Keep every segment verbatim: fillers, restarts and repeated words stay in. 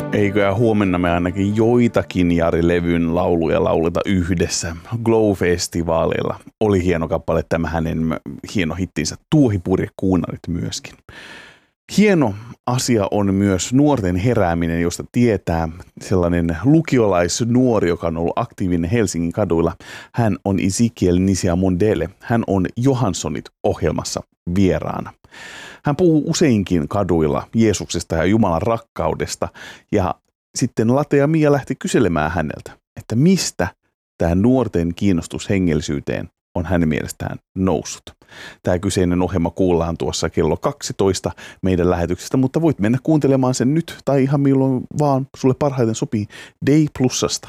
Eikö huomenna me ainakin joitakin Jari-levyn lauluja lauleta yhdessä Glow-festivaalilla. Oli hieno kappale tämä hänen hieno hittinsä Tuohipurjekuunarit myöskin. Hieno asia on myös nuorten herääminen, josta tietää sellainen lukiolaisnuori, joka on ollut aktiivinen Helsingin kaduilla. Hän on Ezekiel Nisiamondele. Hän on Johanssonit ohjelmassa vieraana. Hän puhuu useinkin kaduilla Jeesuksesta ja Jumalan rakkaudesta, ja sitten Late ja Mia lähti kyselemään häneltä, että mistä tämä nuorten kiinnostus hengellisyyteen on hänen mielestään noussut. Tämä kyseinen ohjelma kuullaan tuossa kello kaksitoista meidän lähetyksestä, mutta voit mennä kuuntelemaan sen nyt tai ihan milloin vaan sulle parhaiten sopii Day Plusasta.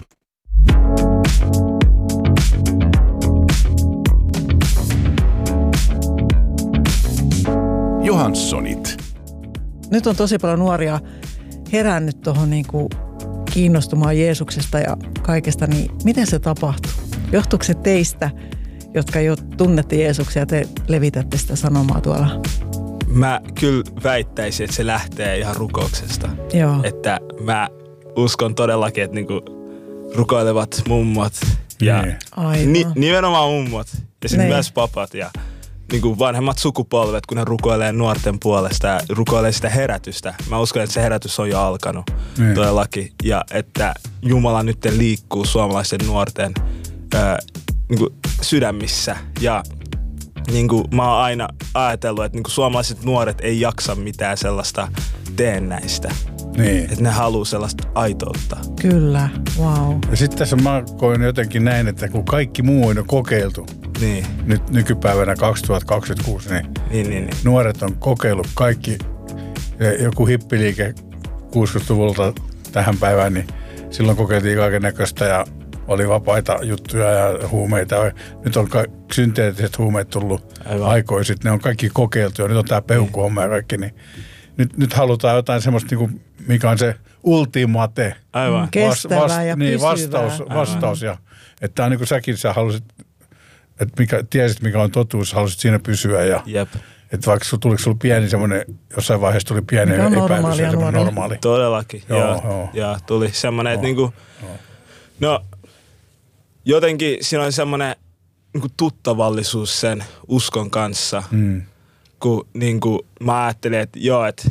Johanssonit. Nyt on tosi paljon nuoria herännyt tuohon niinku kiinnostumaan Jeesuksesta ja kaikesta, niin miten se tapahtuu? Johtuuko se teistä, jotka jo tunnette Jeesuksia ja te levitätte sitä sanomaa tuolla? Mä kyllä väittäisin, että se lähtee ihan rukouksesta. Joo. Että mä uskon todellakin, että niinku rukoilevat mummot ja ni, nimenomaan mummot ja sitten myös papat ja niinku vanhemmat sukupolvet, kun ne rukoilee nuorten puolesta ja rukoilee sitä herätystä. Mä uskon, että se herätys on jo alkanut niin. Todellakin. Ja että Jumala nyt liikkuu suomalaisten nuorten ää, niinku sydämissä. Ja niinku mä oon aina ajatellut, että niinku suomalaiset nuoret ei jaksa mitään sellaista teennäistä. Niin. Että ne haluaa sellaista aitoutta. Kyllä, wow. Ja sitten tässä mä koin jotenkin näin, että kun kaikki muu on jo kokeiltu, niin. nyt nykypäivänä kaksituhattakaksikymmentäkuusi, niin, niin, niin, niin. nuoret on kokeillut kaikki, joku hippiliike kuusikymmentäluvulta tähän päivään, niin silloin kokeiltiin kaiken näköistä ja oli vapaita juttuja ja huumeita. Nyt on ka- synteettiset huumeet tullut aikoisin, ne on kaikki kokeiltu ja nyt on tää peukkuhomma ja kaikki, niin Nyt, nyt halutaan jotain semmoista, niin kuin, mikä on se ultimate. Aivan. Kestävää vas, vas, ja niin, pysyvää. Vastaus, vastaus ja, että on niin kuin säkin sä halusit, että mikä, tiesit mikä on totuus, halusit siinä pysyä. Ja, Jep. että vaikka tuliko sulla pieni semmoinen, jossain vaiheessa tuli pieni epäilys ja semmoinen normaali. Todellakin. Joo, ja, joo. ja tuli semmoinen, että niinku, no jotenkin siinä oli semmoinen niinku tuttavallisuus sen uskon kanssa. Mm. Kun niinku, mä ajattelin, että joo, että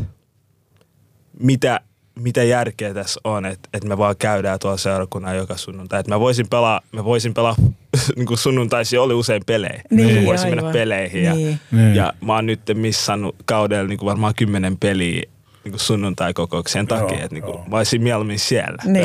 mitä, mitä järkeä tässä on, että, että me vaan käydään tuolla seurakunnan joka sunnuntai. Että mä voisin pelaa, mä voisin pelaa niinku sunnuntaisin oli usein pelejä. Niin, mä voisin aivan. mennä peleihin. Ja, niin. ja mä oon nyt missannut kaudella niinku varmaan kymmenen peliä niinku sunnuntai-kokouksien takia. Että niinku, mä olisin mieluummin siellä. Niin.